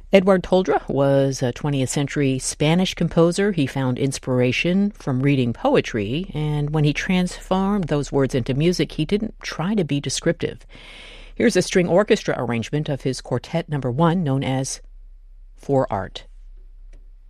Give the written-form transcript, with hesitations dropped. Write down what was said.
Edward Toldra was a 20th century Spanish composer. He found inspiration from reading poetry, and when he transformed those words into music, he didn't try to be descriptive. Here's a string orchestra arrangement of his Quartet No. 1, known as For Art.